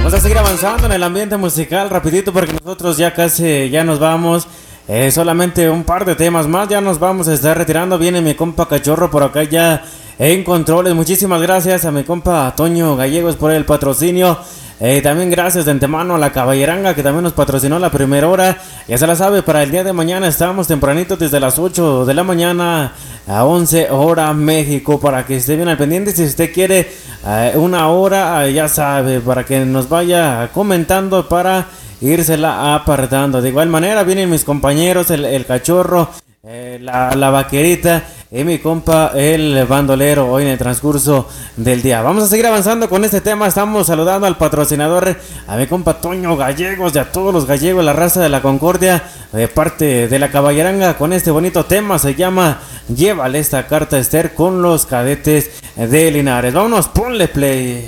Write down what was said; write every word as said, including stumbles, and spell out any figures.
Vamos a seguir avanzando en el ambiente musical rapidito porque nosotros ya casi ya nos vamos. Eh, solamente un par de temas más, ya nos vamos a estar retirando. Viene mi compa Cachorro por acá ya en controles. Muchísimas gracias a mi compa Toño Gallegos por el patrocinio. Eh, también gracias de antemano a la Caballeranga que también nos patrocinó la primera hora. Ya se la sabe, para el día de mañana estamos tempranito desde las ocho de la mañana a once hora México, para que esté bien al pendiente. Si usted quiere eh, una hora, eh, ya sabe, para que nos vaya comentando para írsela apartando. De igual manera vienen mis compañeros, el, el Cachorro, eh, la, la Vaquerita y mi compa el Bandolero hoy en el transcurso del día. Vamos a seguir avanzando con este tema. Estamos saludando al patrocinador, a mi compa Toño Gallegos y a todos los gallegos, la raza de la Concordia, de parte de la Caballeranga, con este bonito tema. Se llama Llévale esta carta Esther con los Cadetes de Linares. Vámonos, ponle play.